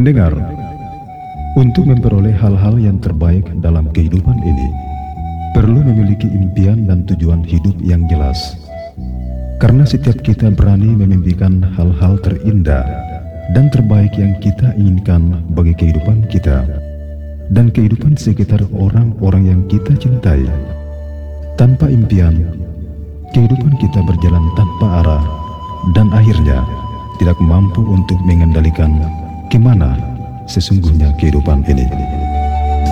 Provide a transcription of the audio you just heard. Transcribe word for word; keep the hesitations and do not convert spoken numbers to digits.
Pendengar, untuk memperoleh hal-hal yang terbaik dalam kehidupan ini, perlu memiliki impian dan tujuan hidup yang jelas. Karena setiap kita berani memimpikan hal-hal terindah dan terbaik yang kita inginkan bagi kehidupan kita dan kehidupan sekitar orang-orang yang kita cintai. Tanpa impian, kehidupan kita berjalan tanpa arah dan akhirnya tidak mampu untuk mengendalikan kemana sesungguhnya kehidupan ini.